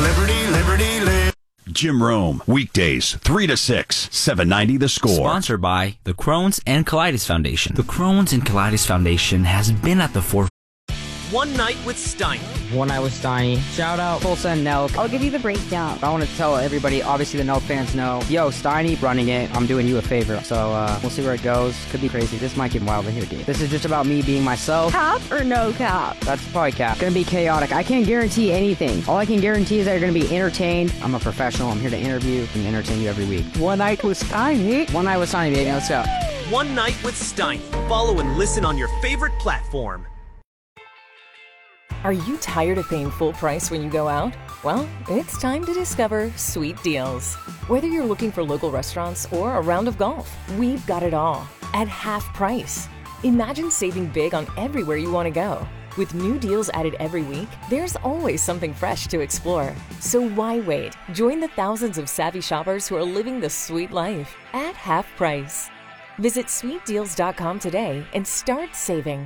Liberty, liberty, liberty. Jim Rome, weekdays, 3 to 6, 790 The Score. Sponsored by the Crohn's and Colitis Foundation. The Crohn's and Colitis Foundation has been at the forefront. One Night with Steiny. One Night with Steiny. Shout out Full Send Nelk. I'll give you the breakdown. I want to tell everybody, obviously the Nelk fans know, yo, Steiny running it, I'm doing you a favor. So we'll see where it goes. Could be crazy. This might get wild in here, dude. This is just about me being myself. Cap or no cap? That's probably cap. Gonna be chaotic. I can't guarantee anything. All I can guarantee is that you're gonna be entertained. I'm a professional. I'm here to interview and entertain you every week. One Night with Steiny. One Night with Steiny, baby. Let's go. One Night with Steiny. Follow and listen on your favorite platform. Are you tired of paying full price when you go out? Well, it's time to discover Sweet Deals. Whether you're looking for local restaurants or a round of golf, we've got it all at half price. Imagine saving big on everywhere you want to go. With new deals added every week, there's always something fresh to explore. So why wait? Join the thousands of savvy shoppers who are living the sweet life at half price. Visit sweetdeals.com today and start saving.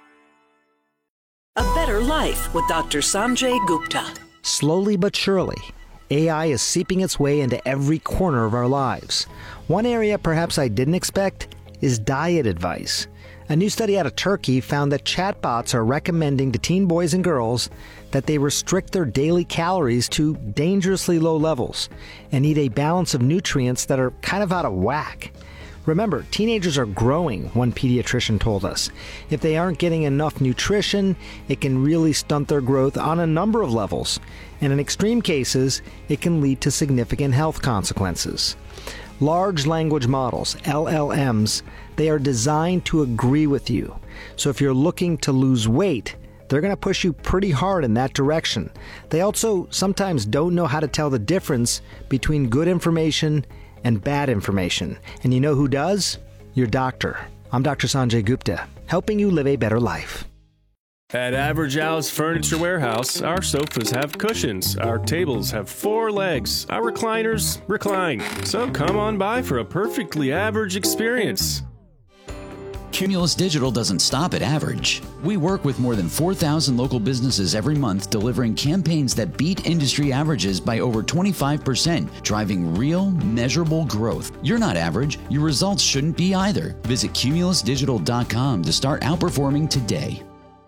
A Better Life with Dr. Sanjay Gupta. Slowly but surely, AI is seeping its way into every corner of our lives. One area perhaps I didn't expect is diet advice. A new study out of Turkey found that chatbots are recommending to teen boys and girls that they restrict their daily calories to dangerously low levels and eat a balance of nutrients that are kind of out of whack. Remember, teenagers are growing, one pediatrician told us. If they aren't getting enough nutrition, it can really stunt their growth on a number of levels. And in extreme cases, it can lead to significant health consequences. Large language models, LLMs, they are designed to agree with you. So if you're looking to lose weight, they're going to push you pretty hard in that direction. They also sometimes don't know how to tell the difference between good information and bad information. And you know who does? Your doctor. I'm Dr. Sanjay Gupta, helping you live a better life. At Average Al's Furniture Warehouse, our sofas have cushions, our tables have 4 legs, our recliners recline. So come on by for a perfectly average experience. Cumulus Digital doesn't stop at average. We work with more than 4,000 local businesses every month, delivering campaigns that beat industry averages by over 25%, driving real, measurable growth. You're not average. Your results shouldn't be either. Visit cumulusdigital.com to start outperforming today.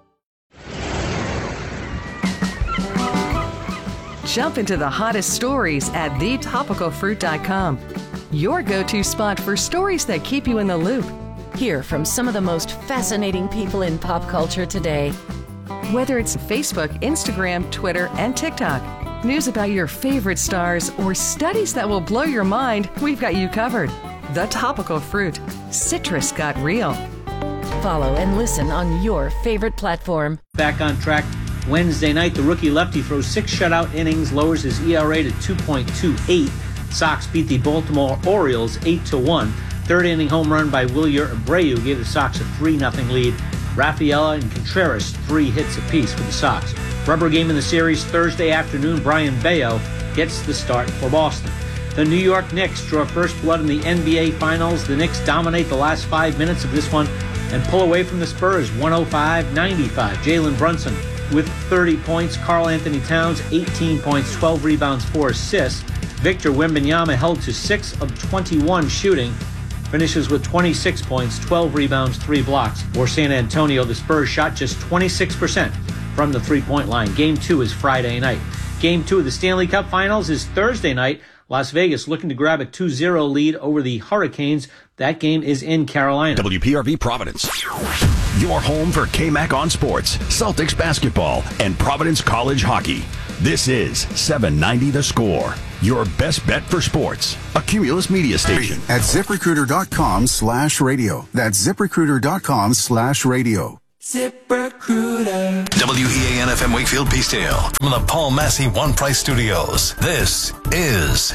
Jump into the hottest stories at thetopicalfruit.com. Your go-to spot for stories that keep you in the loop. Hear from some of the most fascinating people in pop culture today. Whether it's Facebook, Instagram, Twitter, and TikTok, news about your favorite stars, or studies that will blow your mind, we've got you covered. The Topical Fruit. Citrus got real. Follow and listen on your favorite platform. Back on track Wednesday night, the rookie lefty throws 6 shutout innings, lowers his ERA to 2.28. Sox beat the Baltimore Orioles 8-1. Third inning home run by Wilyer Abreu gave the Sox a 3-0 lead. Rafaela and Contreras 3 hits apiece for the Sox. Rubber game in the series Thursday afternoon, Brian Bayo gets the start for Boston. The New York Knicks draw first blood in the NBA Finals. The Knicks dominate the last 5 minutes of this one and pull away from the Spurs 105-95. Jalen Brunson with 30 points. Karl Anthony Towns 18 points, 12 rebounds, 4 assists. Victor Wembanyama held to 6 of 21 shooting. Finishes with 26 points, 12 rebounds, 3 blocks. For San Antonio, the Spurs shot just 26% from the three-point line. Game 2 is Friday night. Game 2 of the Stanley Cup Finals is Thursday night. Las Vegas looking to grab a 2-0 lead over the Hurricanes. That game is in Carolina. WPRV Providence. Your home for KMAC on sports, Celtics basketball, and Providence College hockey. This is 790 The Score. Your best bet for sports. A Cumulus media station. At ZipRecruiter.com/radio. That's ZipRecruiter.com/radio. ZipRecruiter. WEAN FM Wakefield Peacedale from the Paul Massey One Price Studios. This is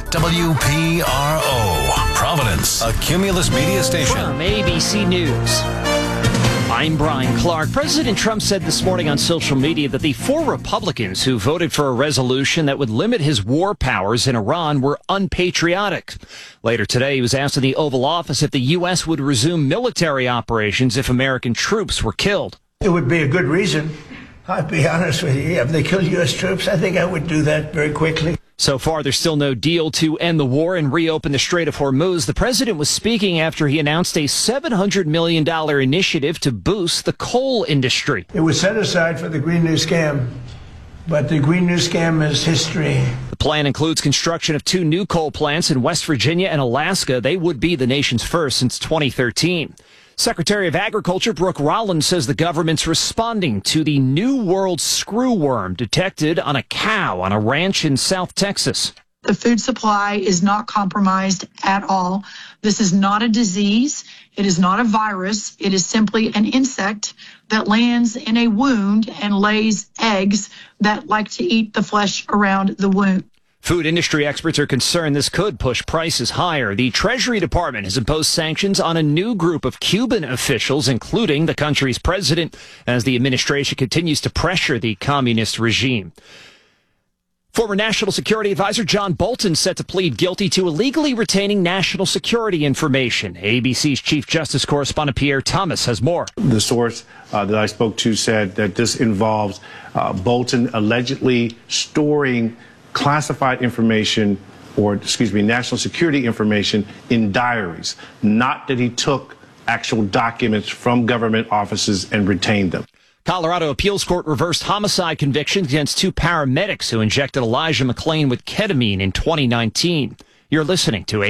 WPRO Providence, a Cumulus media station. From ABC News, I'm Brian Clark. President Trump said this morning on social media that the 4 Republicans who voted for a resolution that would limit his war powers in Iran were unpatriotic. Later today, he was asked in the Oval Office if the U.S. would resume military operations if American troops were killed. It would be a good reason I'll be honest with you. If they kill U.S. troops, I think I would do that very quickly. So far, there's still no deal to end the war and reopen the Strait of Hormuz. The president was speaking after he announced a $700 million initiative to boost the coal industry. It was set aside for the Green New Scam, but the Green New Scam is history. The plan includes construction of 2 new coal plants in West Virginia and Alaska. They would be the nation's first since 2013. Secretary of Agriculture Brooke Rollins says the government's responding to the New World screwworm detected on a cow on a ranch in South Texas. The food supply is not compromised at all. This is not a disease. It is not a virus. It is simply an insect that lands in a wound and lays eggs that like to eat the flesh around the wound. Food industry experts are concerned this could push prices higher. The Treasury Department has imposed sanctions on a new group of Cuban officials, including the country's president, as the administration continues to pressure the communist regime. Former National Security Advisor John Bolton set to plead guilty to illegally retaining national security information. ABC's Chief Justice correspondent Pierre Thomas has more. The source that I spoke to said that this involves Bolton allegedly storing classified information, or national security information in diaries, not that he took actual documents from government offices and retained them. Colorado Appeals Court reversed homicide convictions against 2 paramedics who injected Elijah McClain with ketamine in 2019. You're listening to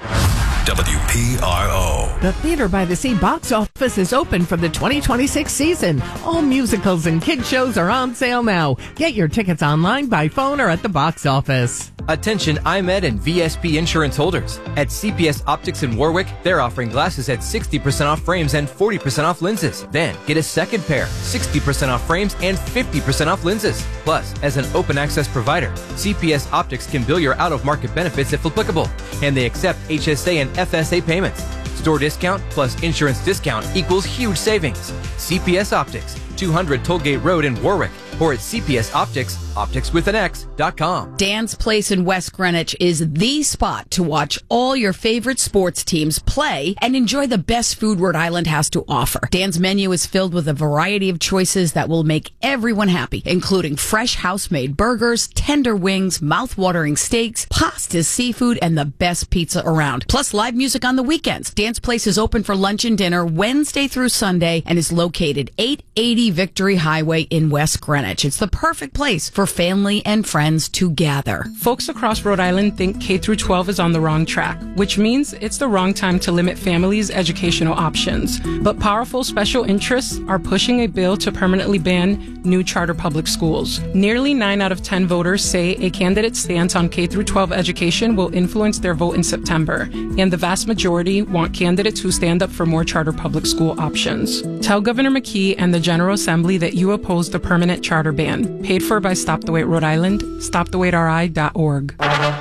WPRO. The Theater by the Sea box office is open for the 2026 season. All musicals and kid shows are on sale now. Get your tickets online, by phone, or at the box office. Attention IMED and VSP insurance holders. At CPS Optics in Warwick, they're offering glasses at 60% off frames and 40% off lenses. Then get a second pair, 60% off frames and 50% off lenses. Plus, as an open access provider, CPS Optics can bill your out-of-market benefits if applicable, and they accept HSA and FSA payments. Store discount plus insurance discount equals huge savings. CPS Optics, 200 Tollgate Road in Warwick, or at CPS Optics, opticswithanx.com. Dan's Place in West Greenwich is the spot to watch all your favorite sports teams play and enjoy the best food Rhode Island has to offer. Dan's menu is filled with a variety of choices that will make everyone happy, including fresh house-made burgers, tender wings, mouth-watering steaks, pastas, seafood, and the best pizza around. Plus live music on the weekends. Dan's Place is open for lunch and dinner Wednesday through Sunday and is located 880 Victory Highway in West Greenwich. It's the perfect place for family and friends to gather. Folks across Rhode Island think K-12 is on the wrong track, which means it's the wrong time to limit families' educational options. But powerful special interests are pushing a bill to permanently ban new charter public schools. Nearly 9 out of 10 voters say a candidate's stance on K-12 education will influence their vote in September, and the vast majority want candidates who stand up for more charter public school options. Tell Governor McKee and the General Assembly that you oppose the permanent charter ban. Paid for by Stop the Wait Rhode Island, stopthewaitri.org.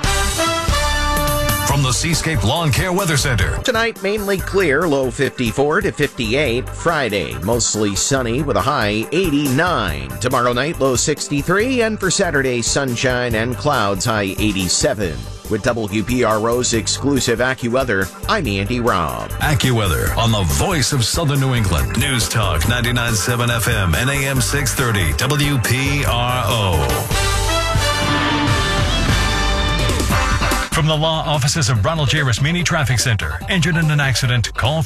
From the Seascape Lawn Care Weather Center. Tonight, mainly clear, low 54 to 58. Friday, mostly sunny with a high 89. Tomorrow night, low 63. And for Saturday, sunshine and clouds, high 87. With WPRO's exclusive AccuWeather, I'm Andy Robb. AccuWeather on the voice of Southern New England. News Talk 99.7 FM and AM 630 WPRO. From the law offices of Ronald J. Rasmini Traffic Center. Injured in an accident? Call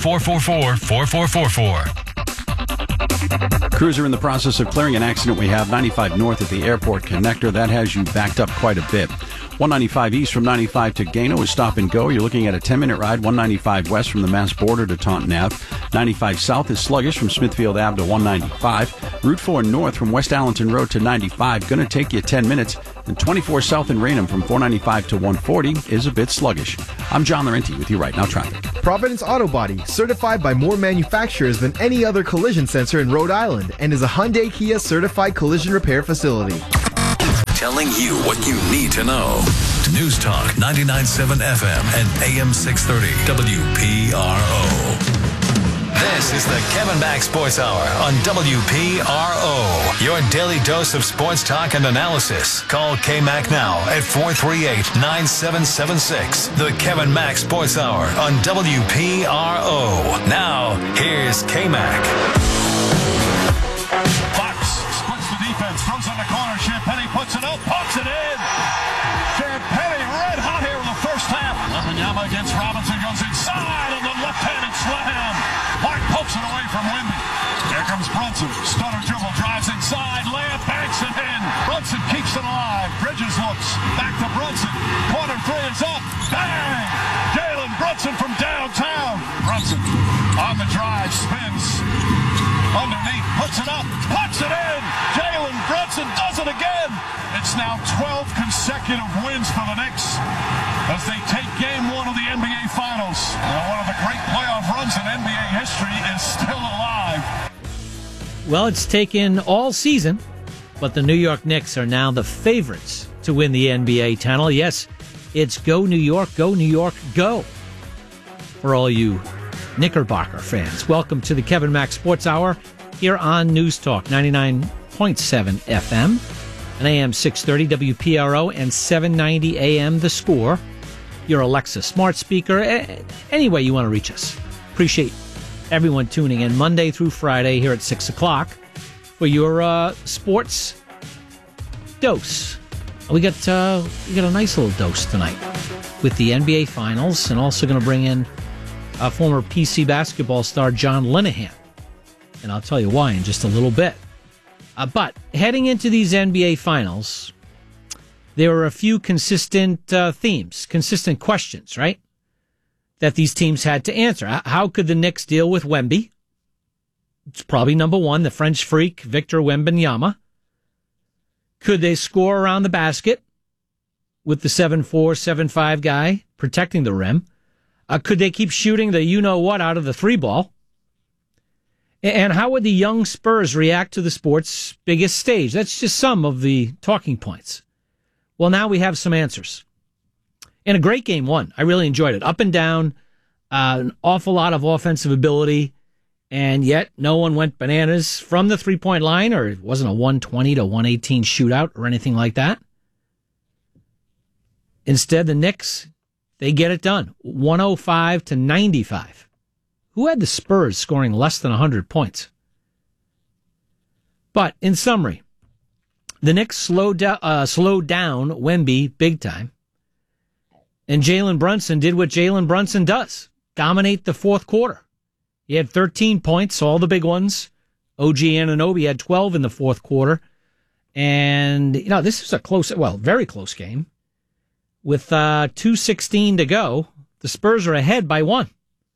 444-4444. Crews are in the process of clearing an accident we have 95 north at the airport connector. That has you backed up quite a bit. 195 east from 95 to Gano is stop and go. You're looking at a 10-minute ride. 195 west from the Mass border to Taunton Ave. 95 south is sluggish from Smithfield Ave to 195. Route 4 north from West Allenton Road to 95. Going to take you 10 minutes. And 24 south in Raynham from 495 to 140 is a bit sluggish. I'm John Laurenti with you right now, traffic. Providence Auto Body, certified by more manufacturers than any other collision center in Rhode Island, and is a Hyundai Kia certified collision repair facility. Telling you what you need to know. News Talk 99.7 FM and AM 630 WPRO. This is the Kevin Mack Sports Hour on WPRO. Your daily dose of sports talk and analysis. Call K-Mac now at 438-9776. The Kevin Mack Sports Hour on WPRO. Now, here's K-Mac. Fox Sports Bumps it away from Wemby. Here comes Brunson. Stutter dribble, drives inside. Layup, banks it in. Brunson keeps it alive. Bridges looks. Back to Brunson. Corner three is up. Bang! Jalen Brunson from downtown. Brunson on the drive, spins. Underneath, puts it up, puts it in. Jalen Brunson does it again. It's now 12 consecutive wins for the Knicks as they take game one of the NBA Finals. And one of the great playoff runs in NBA history is still alive. Well, it's taken all season, but the New York Knicks are now the favorites to win the NBA title. Yes, it's go New York, go New York, go for all you Knickerbocker fans. Welcome to the Kevin Mack Sports Hour here on News Talk 99.7 FM and AM 630 WPRO and 790 AM The Score. Your Alexa smart speaker, any way you want to reach us. Appreciate everyone tuning in Monday through Friday here at 6 o'clock for your sports dose. We got a nice little dose tonight with the NBA Finals, and also going to bring in former PC basketball star John Linehan. And I'll tell you why in just a little bit. But heading into these NBA Finals, there are a few consistent themes, consistent questions, right? That these teams had to answer. How could the Knicks deal with Wemby? It's probably number one, the French freak, Victor Wembanyama. Could they score around the basket with the 7'4", 7'5" guy protecting the rim? Could they keep shooting the you-know-what out of the three ball? And how would the young Spurs react to the sport's biggest stage? That's just some of the talking points. Well, now we have some answers. And a great game one. I really enjoyed it. Up and down, an awful lot of offensive ability, and yet no one went bananas from the three-point line, or it wasn't a 120 to 118 shootout or anything like that. Instead, the Knicks, they get it done. 105 to 95. Who had the Spurs scoring less than 100 points? But in summary, the Knicks slowed down Wemby big time. And Jalen Brunson did what Jalen Brunson does. Dominate the fourth quarter. He had 13 points, all the big ones. OG Anunoby had 12 in the fourth quarter. And, this is a very close game. With 2:16 to go, the Spurs are ahead by one.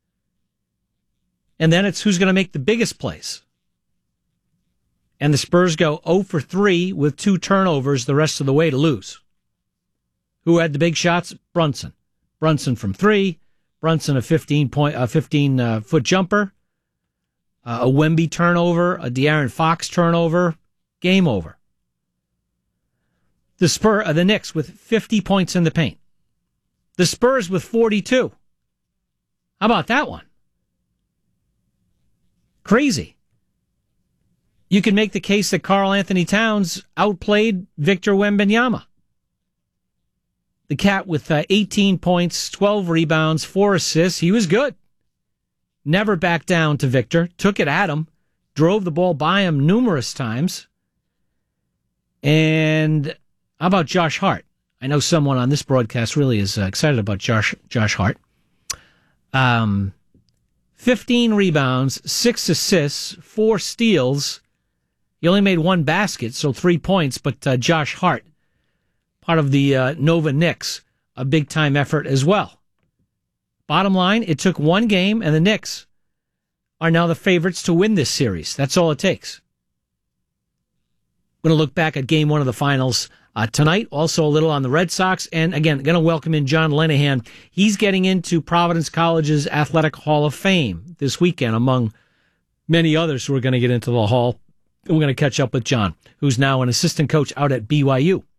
And then it's who's going to make the biggest plays. And the Spurs go 0 for 3 with 2 turnovers the rest of the way to lose. Who had the big shots? Brunson. Brunson from 3. Brunson a 15-foot jumper. A Wemby turnover. A De'Aaron Fox turnover. Game over. The Knicks with 50 points in the paint. The Spurs with 42. How about that one? Crazy. You can make the case that Karl Anthony Towns outplayed Victor Wembanyama. The Cat with 18 points, 12 rebounds, 4 assists. He was good. Never backed down to Victor. Took it at him. Drove the ball by him numerous times. And how about Josh Hart? I know someone on this broadcast really is excited about Josh Hart. 15 rebounds, 6 assists, 4 steals. He only made 1 basket, so 3 points, but Josh Hart, part of the Nova Knicks, a big-time effort as well. Bottom line, it took 1 game, and the Knicks are now the favorites to win this series. That's all it takes. We're going to look back at game 1 of the finals tonight, also a little on the Red Sox, and again, going to welcome in John Linehan. He's getting into Providence College's Athletic Hall of Fame this weekend, among many others who are going to get into the Hall. We're going to catch up with John, who's now an assistant coach out at BYU.